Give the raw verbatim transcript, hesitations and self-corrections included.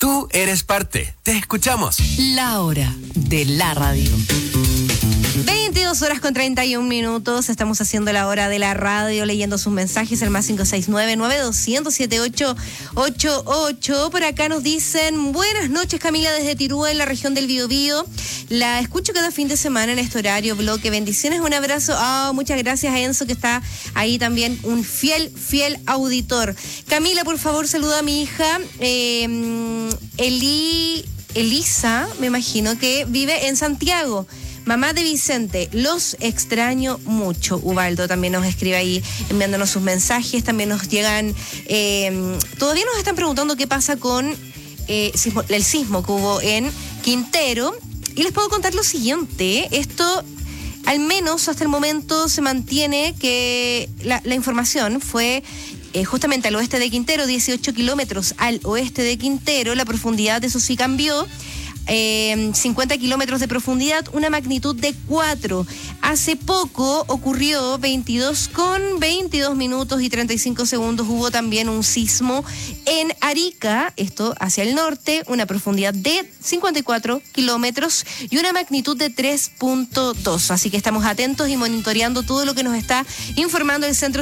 Tú eres parte. Te escuchamos. La hora de la radio. veintidós horas con treinta y un minutos. Estamos haciendo la hora de la radio, leyendo sus mensajes, el más cinco seis nueve, nueve dos cero cero, siete ocho ocho ocho. Por acá nos dicen, buenas noches Camila desde Tirúa, en la región del Biobío. La escucho cada fin de semana en este horario, bloque. Bendiciones, un abrazo. Oh, muchas gracias a Enzo, que está ahí también, un fiel, fiel auditor. Camila, por favor, saluda a mi hija, eh, Eli, Elisa, me imagino, que vive en Santiago. Mamá de Vicente, los extraño mucho. Ubaldo también nos escribe ahí enviándonos sus mensajes. También nos llegan, eh, todavía nos están preguntando qué pasa con eh, sismo, el sismo que hubo en Quintero. Y les puedo contar lo siguiente, esto al menos hasta el momento se mantiene que la, la información fue eh, justamente al oeste de Quintero, dieciocho kilómetros al oeste de Quintero. La profundidad de eso sí cambió. Eh, cincuenta kilómetros de profundidad, una magnitud de cuatro. Hace poco ocurrió, veintidós con veintidós minutos y treinta y cinco segundos, hubo también un sismo en Arica, esto hacia el norte, una profundidad de cincuenta y cuatro kilómetros y una magnitud de tres punto dos. Así que estamos atentos y monitoreando todo lo que nos está informando el Centro